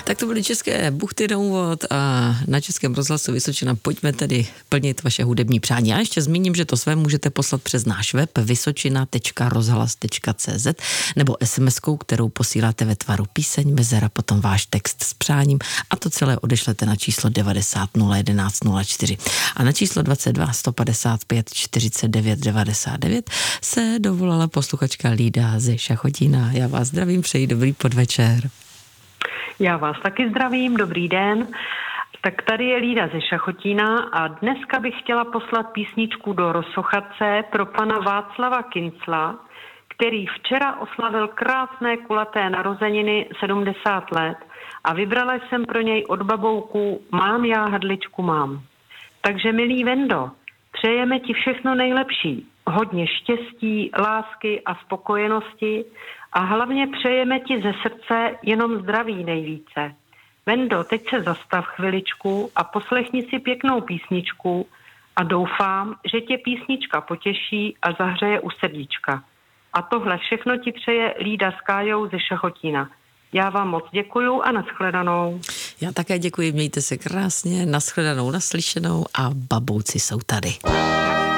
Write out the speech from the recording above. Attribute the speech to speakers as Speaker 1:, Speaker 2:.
Speaker 1: Tak to byly České buchty na úvod a na Českém rozhlasu Vysočina pojďme tedy plnit vaše hudební přání. Já ještě zmíním, že to své můžete poslat přes náš web vysočina.rozhlas.cz nebo SMS-kou, kterou posíláte ve tvaru píseň, mezera, potom váš text s přáním a to celé odešlete na číslo 90 011 04. A na číslo 22 155 49 99 se dovolala posluchačka Lída ze Šachotína. Já vás zdravím, přeji dobrý podvečer.
Speaker 2: Já vás taky zdravím, dobrý den. Tak tady je Lída ze Šachotína a dneska bych chtěla poslat písničku do Rosochace pro pana Václava Kincla, který včera oslavil krásné kulaté narozeniny 70 let a vybrala jsem pro něj od babouku Mám já hadličku mám. Takže milý Vendo, přejeme ti všechno nejlepší, hodně štěstí, lásky a spokojenosti a hlavně přejeme ti ze srdce jenom zdraví nejvíce. Vendo, teď se zastav chviličku a poslechni si pěknou písničku a doufám, že tě písnička potěší a zahřeje u srdíčka. A tohle všechno ti přeje Lída s Kájou ze Šachotína. Já vám moc děkuju a nashledanou.
Speaker 1: Já také děkuji, mějte se krásně, nashledanou, naslyšenou a babouci jsou tady.